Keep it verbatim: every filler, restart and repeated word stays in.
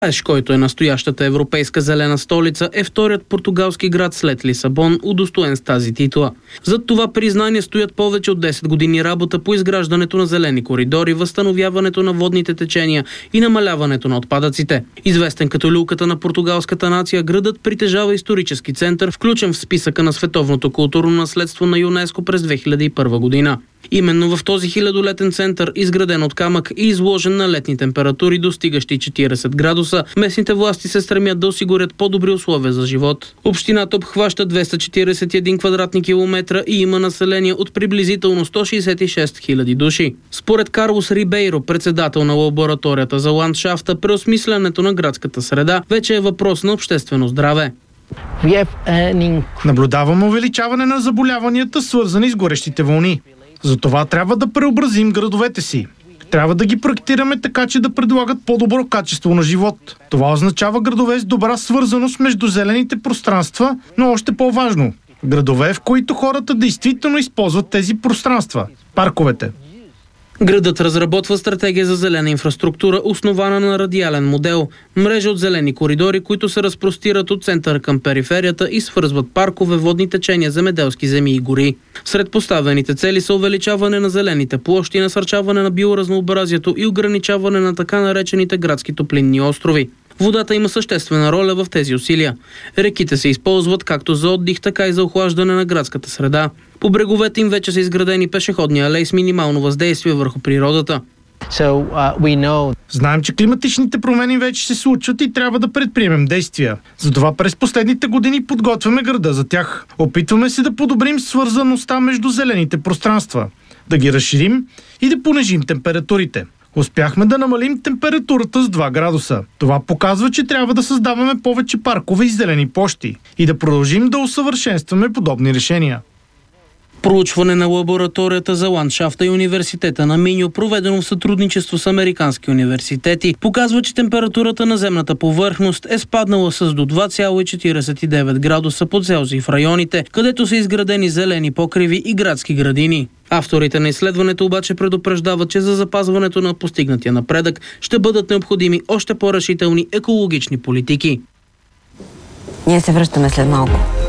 Мараеш, който е настоящата европейска зелена столица, е вторият португалски град след Лисабон, удостоен с тази титла. Зад това признание стоят повече от десет години работа по изграждането на зелени коридори, възстановяването на водните течения и намаляването на отпадъците. Известен като люлката на португалската нация, градът притежава исторически център, включен в списъка на световното културно наследство на ЮНЕСКО през две хиляди и първа година. Именно в този хилядолетен център, изграден от камък и изложен на летни температури, достигащи четиридесет градуса, местните власти се стремят да осигурят по-добри условия за живот. Общината обхваща двеста четиридесет и един квадратни километра и има население от приблизително сто шейсет и шест хиляди души. Според Карлос Рибейро, председател на лабораторията за ландшафта, преосмислянето на градската среда вече е въпрос на обществено здраве. Наблюдаваме увеличаване на заболяванията, свързани с горещите вълни. Затова трябва да преобразим градовете си. Трябва да ги проектираме така, че да предлагат по-добро качество на живот. Това означава градове с добра свързаност между зелените пространства, но още по-важно – градове, в които хората действително използват тези пространства – парковете. Градът разработва стратегия за зелена инфраструктура, основана на радиален модел, мрежа от зелени коридори, които се разпростират от центъра към периферията и свързват паркове, водни течения, земеделски земи и гори. Сред поставените цели са увеличаване на зелените площи, насърчаване на биоразнообразието и ограничаване на така наречените градски топлинни острови. Водата има съществена роля в тези усилия. Реките се използват както за отдих, така и за охлаждане на градската среда. По бреговете им вече са изградени пешеходни алеи с минимално въздействие върху природата. So, uh, we know... Знаем, че климатичните промени вече се случват и трябва да предприемем действия. Затова през последните години подготвяме града за тях. Опитваме се да подобрим свързаността между зелените пространства, да ги разширим и да понижим температурите. Успяхме да намалим температурата с два градуса. Това показва, че трябва да създаваме повече паркове и зелени площи и да продължим да усъвършенстваме подобни решения. Проучване на лабораторията за ландшафта и университета на Миньо, проведено в сътрудничество с американски университети, показва, че температурата на земната повърхност е спаднала с до два цяло четиридесет и девет градуса по Целзий в районите, където са изградени зелени покриви и градски градини. Авторите на изследването обаче предупреждават, че за запазването на постигнатия напредък ще бъдат необходими още по-решителни екологични политики. Ние се връщаме след малко.